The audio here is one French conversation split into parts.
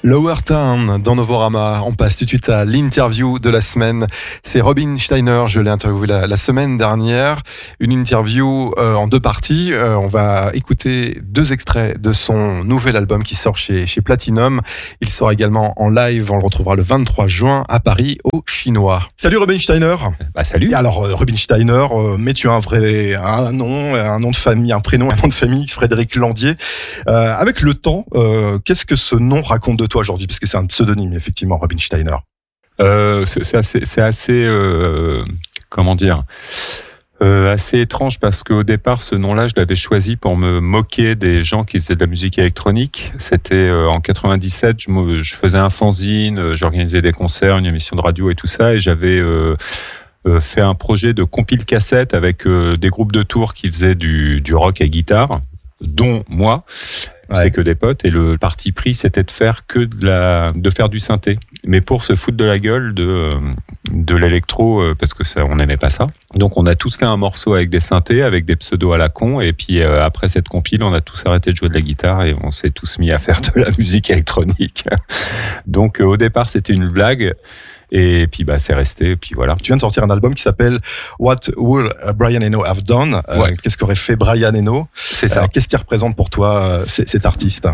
Lower Town dans Novorama. On passe tout de suite à l'interview de la semaine. C'est Robin Steiner, je l'ai interviewé la semaine dernière. Une interview en deux parties. On va écouter deux extraits de son nouvel album qui sort chez Platinum. Il sort également en live, on le retrouvera le 23 juin à Paris, au Chinois. Salut Robin Steiner. Salut. Alors Robin Steiner, mais tu as un nom de famille, un prénom, un nom de famille, Frédéric Landier. Avec le temps, qu'est-ce que ce nom raconte de toi aujourd'hui, parce que c'est un pseudonyme, effectivement, Robin Steiner. C'est assez assez étrange, parce qu'au départ, ce nom-là, je l'avais choisi pour me moquer des gens qui faisaient de la musique électronique. C'était en 97, je faisais un fanzine, j'organisais des concerts, une émission de radio et tout ça, et j'avais fait un projet de compile cassette avec des groupes de tours qui faisaient du rock à guitare, dont moi. C'était que des potes, et le parti pris, c'était de faire de faire du synthé, mais pour se foutre de la gueule de l'électro, parce que on n'aimait pas ça. Donc on a tous fait un morceau avec des synthés, avec des pseudos à la con, et puis après cette compile, on a tous arrêté de jouer de la guitare et on s'est tous mis à faire de la musique électronique. Donc au départ, c'était une blague. Et puis c'est resté, et puis voilà. Tu viens de sortir un album qui s'appelle What Would Brian Eno Have Done? Qu'est-ce qu'aurait fait Brian Eno? C'est ça. Qu'est-ce qui représente pour toi cet artiste?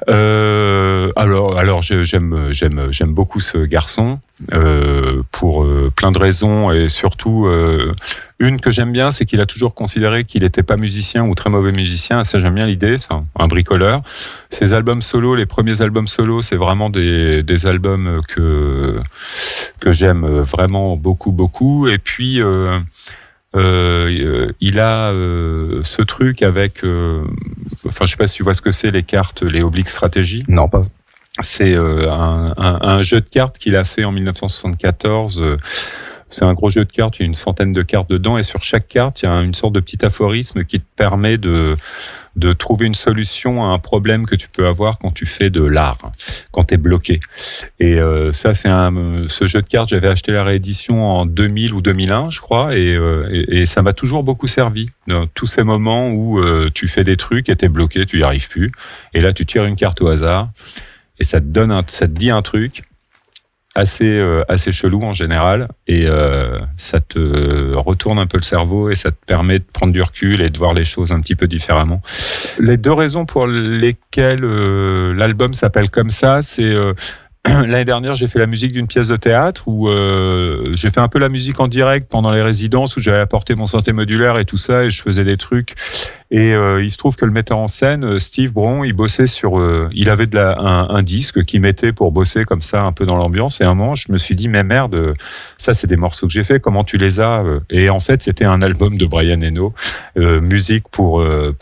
Alors j'aime beaucoup ce garçon pour plein de raisons, et surtout une que j'aime bien, c'est qu'il a toujours considéré qu'il n'était pas musicien ou très mauvais musicien. Ça, j'aime bien l'idée, c'est un bricoleur. Ses albums solo, les premiers albums solo, c'est vraiment des albums que j'aime vraiment beaucoup. Et puis il a ce truc avec, je sais pas si tu vois ce que c'est, les cartes, les Oblique Stratégie. Non, pas. C'est un jeu de cartes qu'il a fait en 1974. C'est un gros jeu de cartes, il y a une centaine de cartes dedans, et sur chaque carte, il y a une sorte de petit aphorisme qui te permet de trouver une solution à un problème que tu peux avoir quand tu fais de l'art, quand t'es bloqué. Et ça, ce jeu de cartes, j'avais acheté la réédition en 2000 ou 2001, je crois, et ça m'a toujours beaucoup servi. Dans tous ces moments où tu fais des trucs et t'es bloqué, tu y arrives plus, et là, tu tires une carte au hasard, et ça te dit un truc assez chelou en général, et ça te retourne un peu le cerveau, et ça te permet de prendre du recul et de voir les choses un petit peu différemment. Les deux raisons pour lesquelles l'album s'appelle comme ça, c'est l'année dernière, j'ai fait la musique d'une pièce de théâtre où j'ai fait un peu la musique en direct pendant les résidences, où j'avais apporté mon synthé modulaire et tout ça, et je faisais des trucs. Et il se trouve que le metteur en scène, Steve Bron, il bossait il avait un disque qu'il mettait pour bosser comme ça un peu dans l'ambiance. Et un moment, je me suis dit, mais merde, ça c'est des morceaux que j'ai fait, comment tu les as? Et en fait, c'était un album de Brian Eno, musique pour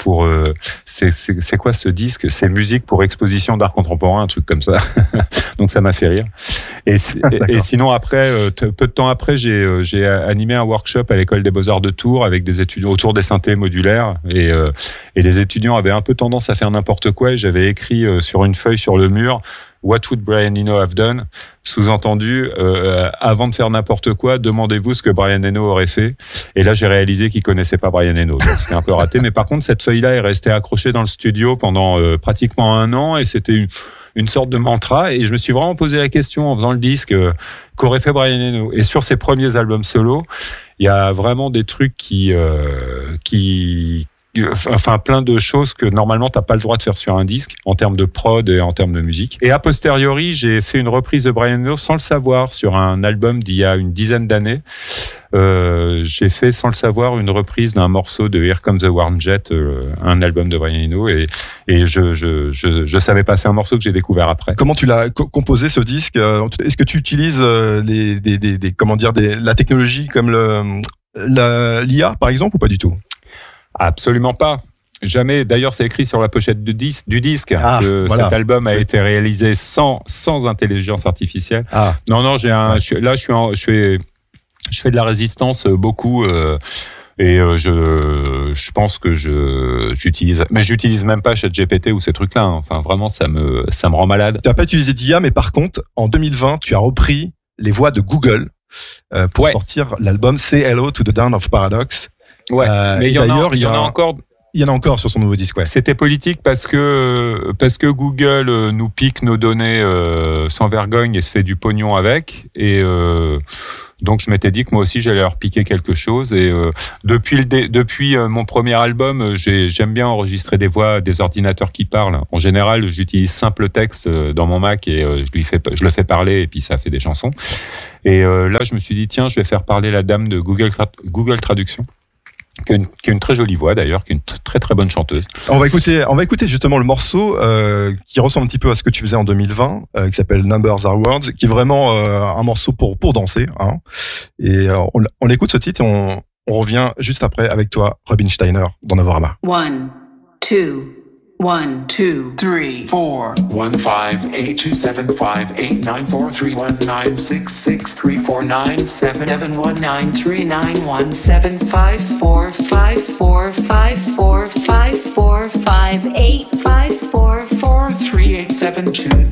c'est quoi ce disque? C'est musique pour exposition d'art contemporain, un truc comme ça. Donc ça m'a fait rire. Et sinon après, peu de temps après, j'ai animé un workshop à l'école des Beaux-Arts de Tours avec des étudiants autour des synthés modulaires, et les étudiants avaient un peu tendance à faire n'importe quoi, et j'avais écrit sur une feuille sur le mur What would Brian Eno have done? Sous-entendu, avant de faire n'importe quoi, demandez-vous ce que Brian Eno aurait fait. Et là, j'ai réalisé qu'il connaissait pas Brian Eno, donc c'était un peu raté. Mais par contre, cette feuille-là est restée accrochée dans le studio pendant pratiquement 1 an, et c'était une sorte de mantra, et je me suis vraiment posé la question en faisant le disque, qu'aurait fait Brian Eno? Et sur ses premiers albums solo, il y a vraiment des trucs plein de choses que normalement t'as pas le droit de faire sur un disque, en termes de prod et en termes de musique. Et a posteriori, j'ai fait une reprise de Brian Eno sans le savoir sur un album d'il y a une dizaine d'années. J'ai fait sans le savoir une reprise d'un morceau de Here Comes the Warm Jet, un album de Brian Eno, et je savais pas, c'est un morceau que j'ai découvert après. Comment tu l'as composé, ce disque? Est-ce que tu utilises la technologie comme l'IA par exemple, ou pas du tout? Absolument pas. Jamais. D'ailleurs, c'est écrit sur la pochette du disque que voilà. Cet album a été réalisé sans intelligence artificielle. Non, je fais de la résistance beaucoup, et je pense que j'utilise même pas ChatGPT ou ces trucs-là. Enfin, vraiment, ça me rend malade. Tu n'as pas utilisé d'IA, mais par contre, en 2020, tu as repris les voix de Google pour sortir l'album Say Hello to the Dawn of Paradox. Ouais, mais il y en a encore. Il y en a encore sur son nouveau disque, ouais. C'était politique parce que Google nous pique nos données sans vergogne et se fait du pognon avec. Et donc je m'étais dit que moi aussi j'allais leur piquer quelque chose. Et depuis mon premier album, j'aime bien enregistrer des voix des ordinateurs qui parlent. En général, j'utilise simple texte dans mon Mac et je le fais parler et puis ça fait des chansons. Et là, je me suis dit tiens, je vais faire parler la dame de Google Traduction. Qui a une très jolie voix d'ailleurs, qui est une très très bonne chanteuse. On va écouter justement le morceau qui ressemble un petit peu à ce que tu faisais en 2020, qui s'appelle Numbers Are Words, qui est vraiment un morceau pour danser. Hein. Et on écoute ce titre et on revient juste après avec toi, Robin Steiner, dans Novorama. 1, 2, 1, 2, 3, 4 1, 5, 8, 2, 7, 5, 8, 9, 4, 3, 1, 9, 6, 6, 3, 4, 9, 7, 7, 1, 9, 3, 9, 1, 7, 5, 4, 5, 4, 5, 4, 5, 4, 5, 8, 5, 4, 4, 3, 8, 7, 2,